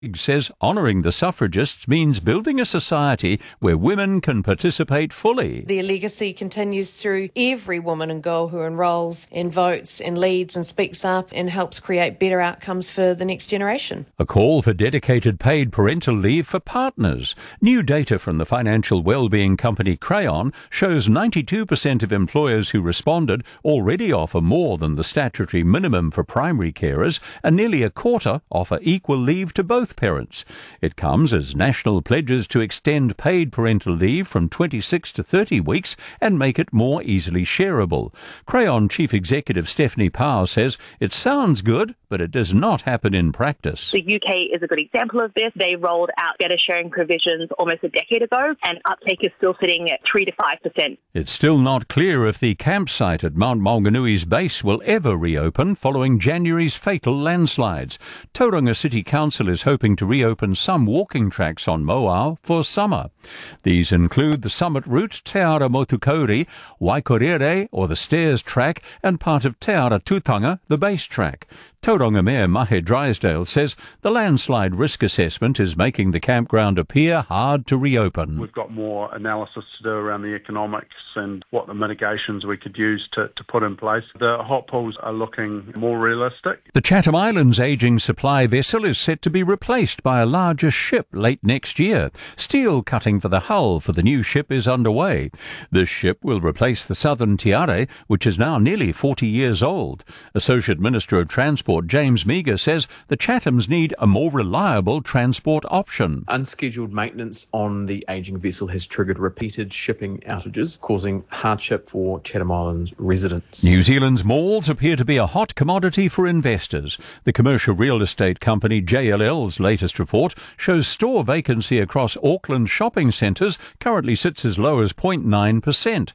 says honouring the suffragists means building a society where women can participate fully. Their legacy continues through every woman and girl who enrolls and votes and leads and speaks up and helps create better outcomes for the next generation. A call for dedicated paid parental leave for partners. New data from the financial wellbeing company Crayon shows 92% of employers who responded already offer more than the statutory minimum for primary carers, and nearly a quarter offer equal leave to both parents. It comes as national pledges to extend paid parental leave from 26 to 30 weeks and make it more easily shareable. Crayon Chief Executive Stephanie Powell says it sounds good, but it does not happen in practice. The UK is a good example of this. They rolled out better sharing provisions almost a decade ago, and uptake is still sitting at 3 to 5%. It's still not clear if the campsite at Mount Maunganui's base will ever reopen following January's fatal landslides. Tauranga City Council is hoping to reopen some walking tracks on Moao for summer. These include the summit route, Te Ara Motukauri, Waikorere or the stairs track, and part of Te Ara Tūtanga, the base track. Tauranga Mayor Mahe Drysdale says the landslide risk assessment is making the campground appear hard to reopen. We've got more analysis to do around the economics and what the mitigations we could use to put in place. The hot pools are looking more realistic. The Chatham Islands ageing supply vessel is set to be replaced by a larger ship late next year. Steel cutting for the hull for the new ship is underway. This ship will replace the Southern Tiare, which is now nearly 40 years old. Associate Minister of Transport James Meagher says the Chathams need a more reliable transport option. Unscheduled maintenance on the ageing vessel has triggered repeated shipping outages, causing hardship for Chatham Islands residents. New Zealand's malls appear to be a hot commodity for investors. The commercial real estate company JLL's latest report shows store vacancy across Auckland shopping centres currently sits as low as 0.9%.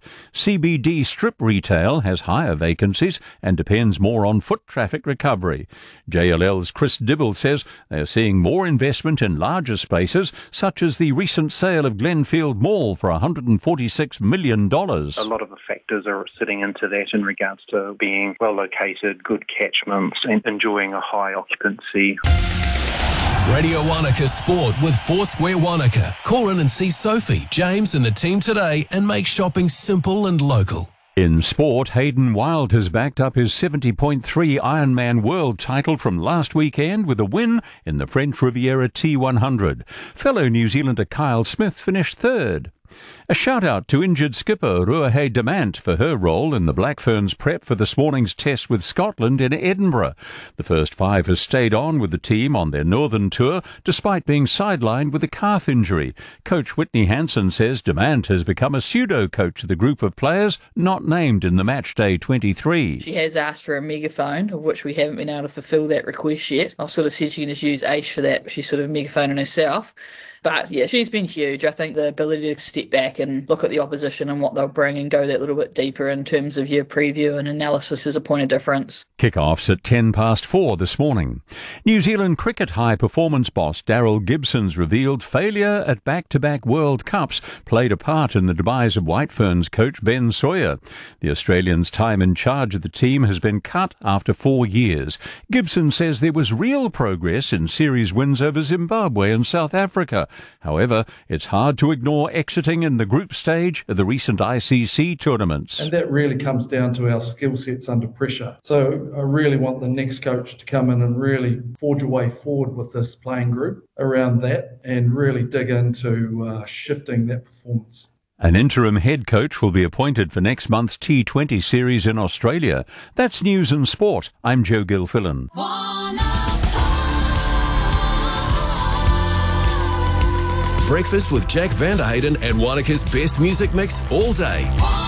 CBD strip retail has higher vacancies and depends more on foot traffic recovery. JLL's Chris Dibble says they are seeing more investment in larger spaces, such as the recent sale of Glenfield Mall for $146 million. A lot of the factors are sitting into that in regards to being well located, good catchments, and enjoying a high occupancy. Radio Wanaka Sport with Foursquare Wanaka. Call in and see Sophie, James and the team today and make shopping simple and local. In sport, Hayden Wilde has backed up his 70.3 Ironman world title from last weekend with a win in the French Riviera T100. Fellow New Zealander Kyle Smith finished third. A shout-out to injured skipper Ruahei Demant for her role in the Black Ferns prep for this morning's test with Scotland in Edinburgh. The first five has stayed on with the team on their northern tour, despite being sidelined with a calf injury. Coach Whitney Hansen says Demant has become a pseudo-coach of the group of players not named in the Matchday 23. She has asked for a megaphone, of which we haven't been able to fulfil that request yet. I sort of said she can just use Aish for that, but she's sort of megaphoning herself. But yeah, she's been huge. I think the ability to step back and look at the opposition and what they'll bring and go that little bit deeper in terms of your preview and analysis is a point of difference. Kick-offs at 4:10 this morning. New Zealand cricket high-performance boss Daryl Gibson's revealed failure at back-to-back World Cups played a part in the demise of White Ferns coach Ben Sawyer. The Australian's time in charge of the team has been cut after 4 years. Gibson says there was real progress in series wins over Zimbabwe and South Africa. However, it's hard to ignore exiting in the group stage of the recent ICC tournaments. And that really comes down to our skill sets under pressure. So I really want the next coach to come in and really forge a way forward with this playing group around that and really dig into shifting that performance. An interim head coach will be appointed for next month's T20 series in Australia. That's news and sport. I'm Joe Gilfillan. Breakfast with Jack Vanderhayden and Wanaka's best music mix all day.